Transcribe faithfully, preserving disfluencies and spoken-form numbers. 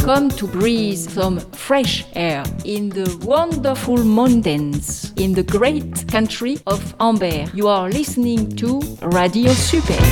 come to breathe some fresh air in the wonderful mountains in the great country of Amber. You are listening to Radio Super.